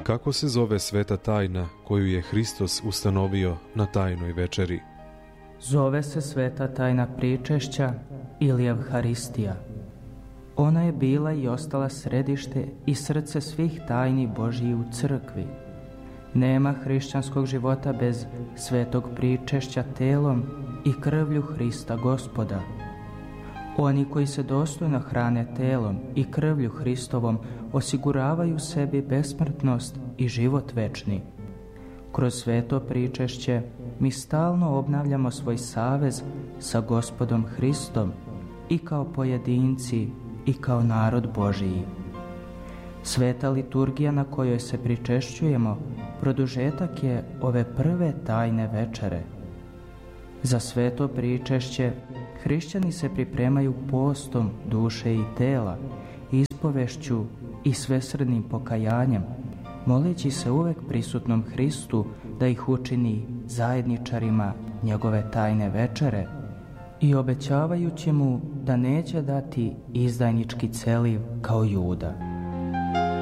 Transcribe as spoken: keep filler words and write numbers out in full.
Kako se zove sveta tajna koju je Hristos ustanovio na tajnoj večeri? Zove se sveta tajna pričešća ili Evharistija. Ona je bila i ostala središte i srce svih tajni Božji u crkvi. Nema hrišćanskog života bez svetog pričešća telom i krvlju Hrista Gospoda. Oni koji se dostojno hrane telom i krvlju Hristovom osiguravaju sebi besmrtnost i život večni. Kroz sveto pričešće mi stalno obnavljamo svoj savez sa Gospodom Hristom i kao pojedinci i kao narod Božiji. Sveta liturgija na kojoj se pričešćujemo produžetak je ove prve tajne večere. Za sveto pričešće hrišćani se pripremaju postom duše i tela, ispovešću i svesrdnim pokajanjem, moleći se uvek prisutnom Hristu da ih učini zajedničarima njegove tajne večere i obećavajući mu da neće dati izdajnički celiv kao Juda.